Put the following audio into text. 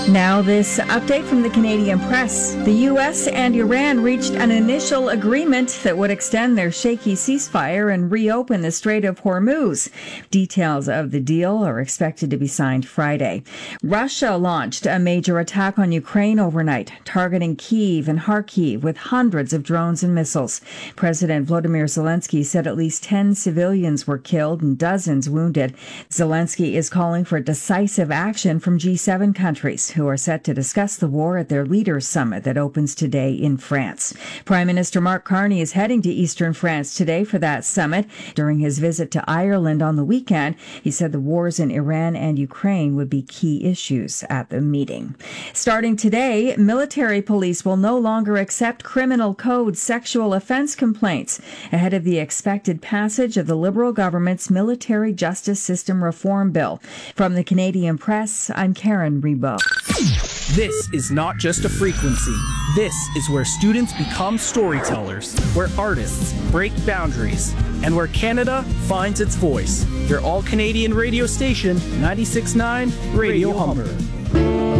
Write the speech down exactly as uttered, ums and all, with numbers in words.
Now this update from the Canadian Press. The U S and Iran reached an initial agreement that would extend their shaky ceasefire and reopen the Strait of Hormuz. Details of the deal are expected to be signed Friday. Russia launched a major attack on Ukraine overnight, targeting Kyiv and Kharkiv with hundreds of drones and missiles. President Volodymyr Zelensky said at least ten civilians were killed and dozens wounded. Zelensky is calling for decisive action from G seven countries, who are set to discuss the war at their Leaders' Summit that opens today in France. Prime Minister Mark Carney is heading to eastern France today for that summit. During his visit to Ireland on the weekend, he said the wars in Iran and Ukraine would be key issues at the meeting. Starting today, military police will no longer accept criminal code sexual offense complaints ahead of the expected passage of the Liberal government's Military Justice System Reform Bill. From the Canadian Press, I'm Karen Rebo. This is not just a frequency. This is where students become storytellers, where artists break boundaries, and where Canada finds its voice. Your all-Canadian radio station, ninety-six point nine Radio Humber.